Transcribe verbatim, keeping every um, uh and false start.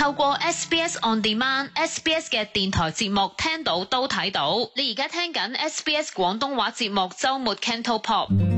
透過 S B S On Demand、S B S 嘅電台節目聽到都睇到。你而家聽緊 S B S 廣東話節目週末 Cantopop。